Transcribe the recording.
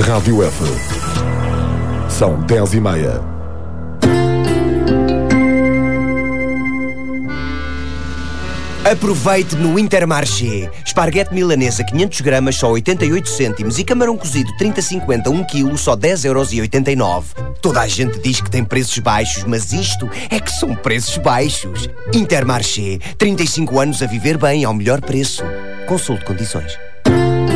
Rádio F. São 10h30. Aproveite no Intermarché. Esparguete milanesa 500 gramas só 88 cêntimos e camarão cozido 30,50 1 kg só 10,89 €. Toda a gente diz que tem preços baixos, mas isto é que são preços baixos. Intermarché. 35 anos a viver bem ao melhor preço. Consulte condições.